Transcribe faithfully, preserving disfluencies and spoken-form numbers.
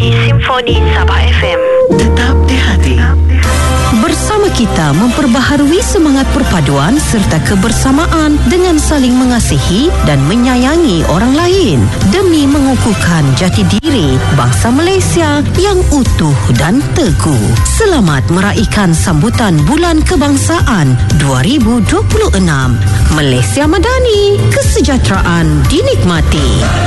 di Simfoni Sabah F M. Tetap di hati. Bersama kita memperbaharui semangat perpaduan serta kebersamaan dengan saling mengasihi dan menyayangi orang lain demi mengukuhkan jati diri bangsa Malaysia yang utuh dan teguh. Selamat meraihkan sambutan Bulan Kebangsaan dua ribu dua puluh enam. Malaysia Madani, kesejahteraan dinikmati.